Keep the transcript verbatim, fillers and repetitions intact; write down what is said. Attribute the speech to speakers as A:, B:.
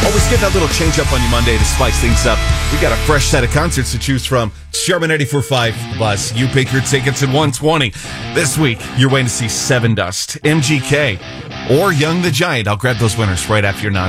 A: Always get that little change up on your Monday to spice things up. We got a fresh set of concerts to choose from. Sherman eighty-four point five Buzz. You pick your tickets at one twenty. This week, you're waiting to see Seven Dust, M G K, or Young the Giant. I'll grab those winners right after your non